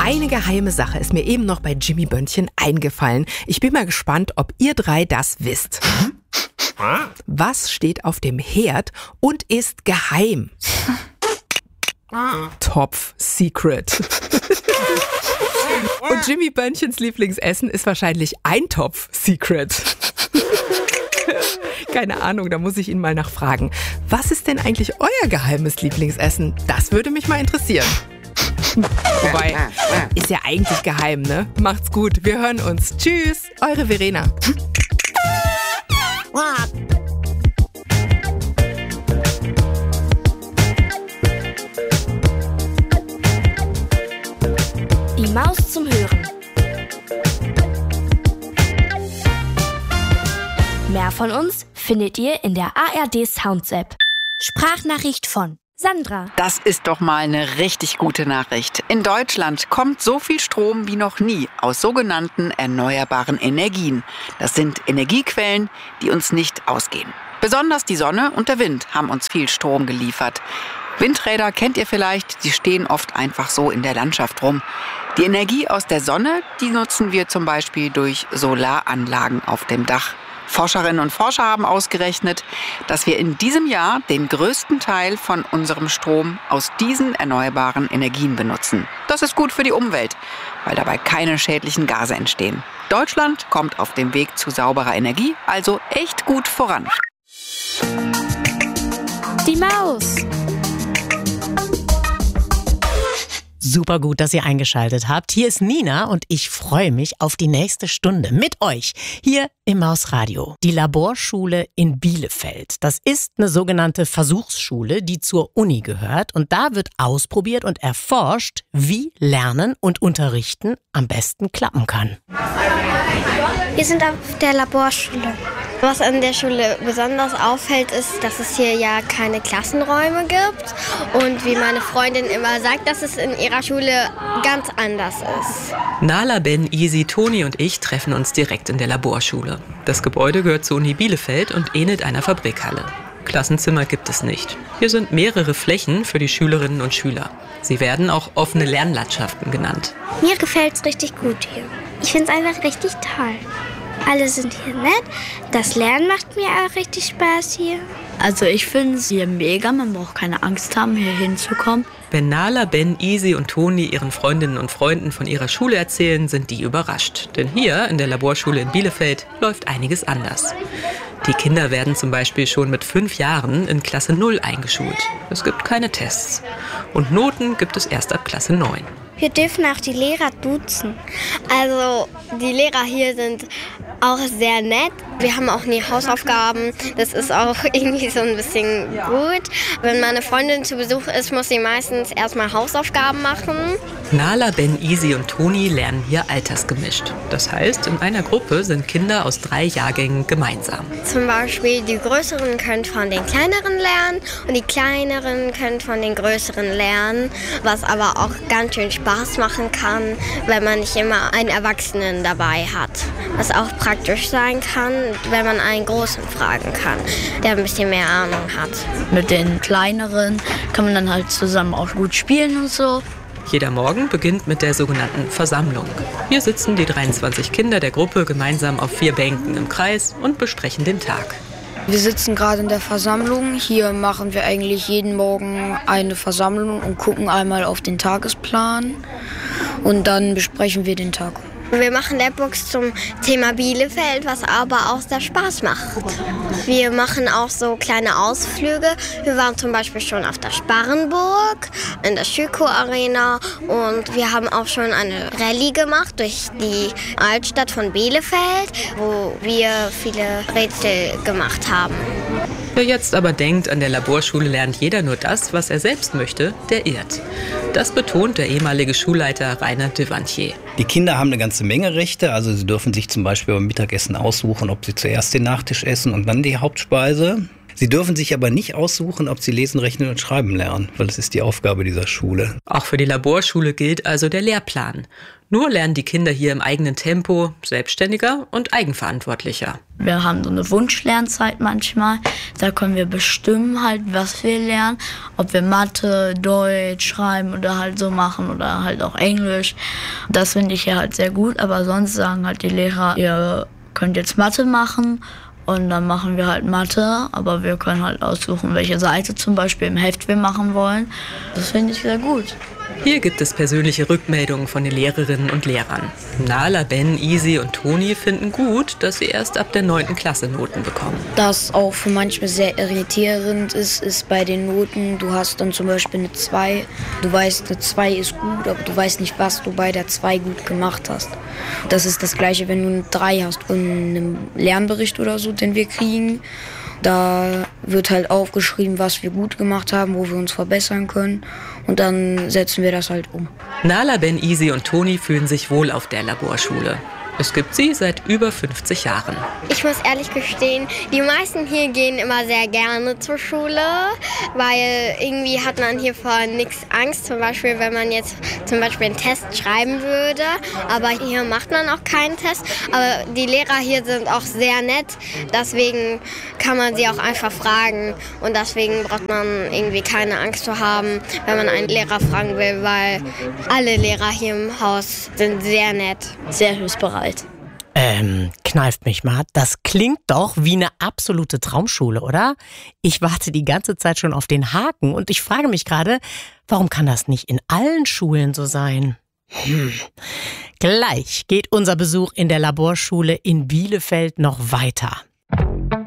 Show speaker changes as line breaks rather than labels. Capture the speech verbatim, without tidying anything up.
Eine geheime Sache ist mir eben noch bei Jimmy Bönnchen eingefallen. Ich bin mal gespannt, ob ihr drei das wisst. Was steht auf dem Herd und ist geheim? Topf Secret. Und Jimmy Bönnchens Lieblingsessen ist wahrscheinlich Eintopf Secret. Keine Ahnung, da muss ich ihn mal nachfragen. Was ist denn eigentlich euer geheimes Lieblingsessen? Das würde mich mal interessieren. Wobei, ist ja eigentlich geheim, ne? Macht's gut, wir hören uns. Tschüss, eure Verena.
Die Maus zum Hören. Mehr von uns findet ihr in der A R D Sounds App. Sprachnachricht von Sandra.
Das ist doch mal eine richtig gute Nachricht. In Deutschland kommt so viel Strom wie noch nie aus sogenannten erneuerbaren Energien. Das sind Energiequellen, die uns nicht ausgehen. Besonders die Sonne und der Wind haben uns viel Strom geliefert. Windräder kennt ihr vielleicht, die stehen oft einfach so in der Landschaft rum. Die Energie aus der Sonne, die nutzen wir zum Beispiel durch Solaranlagen auf dem Dach. Forscherinnen und Forscher haben ausgerechnet, dass wir in diesem Jahr den größten Teil von unserem Strom aus diesen erneuerbaren Energien benutzen. Das ist gut für die Umwelt, weil dabei keine schädlichen Gase entstehen. Deutschland kommt auf dem Weg zu sauberer Energie also echt gut voran.
Die Maus.
Super gut, dass ihr eingeschaltet habt. Hier ist Nina und ich freue mich auf die nächste Stunde mit euch hier im Mausradio. Die Laborschule in Bielefeld. Das ist eine sogenannte Versuchsschule, die zur Uni gehört. Und da wird ausprobiert und erforscht, wie Lernen und Unterrichten am besten klappen kann.
Wir sind auf der Laborschule. Was an der Schule besonders auffällt, ist, dass es hier ja keine Klassenräume gibt. Und wie meine Freundin immer sagt, dass es in ihrer Schule ganz anders ist.
Nala, Ben, Isi, Toni und ich treffen uns direkt in der Laborschule. Das Gebäude gehört zur Uni Bielefeld und ähnelt einer Fabrikhalle. Klassenzimmer gibt es nicht. Hier sind mehrere Flächen für die Schülerinnen und Schüler. Sie werden auch offene Lernlandschaften genannt.
Mir gefällt es richtig gut hier. Ich finde es einfach richtig toll. Alle sind hier nett. Das Lernen macht mir auch richtig Spaß hier.
Also ich finde es hier mega. Man braucht keine Angst haben, hier hinzukommen.
Wenn Nala, Ben, Isi und Toni ihren Freundinnen und Freunden von ihrer Schule erzählen, sind die überrascht. Denn hier in der Laborschule in Bielefeld läuft einiges anders. Die Kinder werden zum Beispiel schon mit fünf Jahren in Klasse null eingeschult. Es gibt keine Tests. Und Noten gibt es erst ab Klasse neun.
Wir dürfen auch die Lehrer duzen. Also die Lehrer hier sind auch sehr nett. Wir haben auch nie Hausaufgaben. Das ist auch irgendwie so ein bisschen gut. Wenn meine Freundin zu Besuch ist, muss sie meistens erstmal Hausaufgaben machen.
Nala, Ben, Isi und Toni lernen hier altersgemischt. Das heißt, in einer Gruppe sind Kinder aus drei Jahrgängen gemeinsam.
Zum Beispiel die Größeren können von den Kleineren lernen und die Kleineren können von den Größeren lernen, was aber auch ganz schön Spaß machen kann, wenn man nicht immer einen Erwachsenen dabei hat. Was auch praktisch sein kann, wenn man einen Großen fragen kann, der ein bisschen mehr Ahnung hat.
Mit den Kleineren kann man dann halt zusammen auch gut spielen und so.
Jeder Morgen beginnt mit der sogenannten Versammlung. Hier sitzen die dreiundzwanzig Kinder der Gruppe gemeinsam auf vier Bänken im Kreis und besprechen den Tag.
Wir sitzen gerade in der Versammlung. Hier machen wir eigentlich jeden Morgen eine Versammlung und gucken einmal auf den Tagesplan. Und dann besprechen wir den Tag.
Wir machen Labbox zum Thema Bielefeld, was aber auch sehr Spaß macht. Wir machen auch so kleine Ausflüge. Wir waren zum Beispiel schon auf der Sparrenburg, in der Schüko-Arena und wir haben auch schon eine Rallye gemacht durch die Altstadt von Bielefeld, wo wir viele Rätsel gemacht haben.
Wer jetzt aber denkt, an der Laborschule lernt jeder nur das, was er selbst möchte, der irrt. Das betont der ehemalige Schulleiter Rainer Devantier.
Die Kinder haben eine ganze Menge Rechte. Also sie dürfen sich zum Beispiel beim Mittagessen aussuchen, ob sie zuerst den Nachtisch essen und dann die Hauptspeise. Sie dürfen sich aber nicht aussuchen, ob Sie lesen, rechnen und schreiben lernen, weil das ist die Aufgabe dieser Schule.
Auch für die Laborschule gilt also der Lehrplan. Nur lernen die Kinder hier im eigenen Tempo, selbstständiger und eigenverantwortlicher.
Wir haben so eine Wunschlernzeit manchmal. Da können wir bestimmen halt, was wir lernen. Ob wir Mathe, Deutsch, Schreiben oder halt so machen oder halt auch Englisch. Das finde ich ja halt sehr gut. Aber sonst sagen halt die Lehrer, ihr könnt jetzt Mathe machen. Und dann machen wir halt Mathe, aber wir können halt aussuchen, welche Seite zum Beispiel im Heft wir machen wollen. Das finde ich sehr gut.
Hier gibt es persönliche Rückmeldungen von den Lehrerinnen und Lehrern. Nala, Ben, Easy und Toni finden gut, dass sie erst ab der neunten Klasse Noten bekommen.
Das auch für manchmal sehr irritierend ist, ist bei den Noten, du hast dann zum Beispiel eine zwei. Du weißt, eine zwei ist gut, aber du weißt nicht, was du bei der zwei gut gemacht hast. Das ist das Gleiche, wenn du eine drei hast und einen Lernbericht oder so, den wir kriegen. Da wird halt aufgeschrieben, was wir gut gemacht haben, wo wir uns verbessern können. Und dann setzen wir das halt um.
Nala, Ben, Easy und Toni fühlen sich wohl auf der Laborschule. Es gibt sie seit über fünfzig Jahren.
Ich muss ehrlich gestehen, die meisten hier gehen immer sehr gerne zur Schule, weil irgendwie hat man hier vor nichts Angst. Zum Beispiel, wenn man jetzt zum Beispiel einen Test schreiben würde, aber hier macht man auch keinen Test. Aber die Lehrer hier sind auch sehr nett, deswegen kann man sie auch einfach fragen. Und deswegen braucht man irgendwie keine Angst zu haben, wenn man einen Lehrer fragen will, weil alle Lehrer hier im Haus sind sehr nett.
Sehr hilfsbereit.
Ähm, kneift mich mal. Das klingt doch wie eine absolute Traumschule, oder? Ich warte die ganze Zeit schon auf den Haken und ich frage mich gerade, warum kann das nicht in allen Schulen so sein? Hm. Gleich geht unser Besuch in der Laborschule in Bielefeld noch weiter.